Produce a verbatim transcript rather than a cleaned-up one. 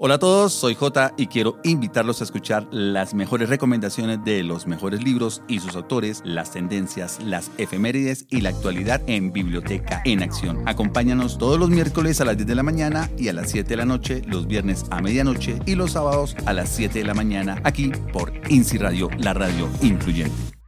Hola a todos, soy Jota y quiero invitarlos a escuchar las mejores recomendaciones de los mejores libros y sus autores, las tendencias, las efemérides y la actualidad en Biblioteca en Acción. Acompáñanos todos los miércoles a las diez de la mañana y a las siete de la noche, los viernes a medianoche y los sábados a las siete de la mañana aquí por INSI Radio, la radio influyente.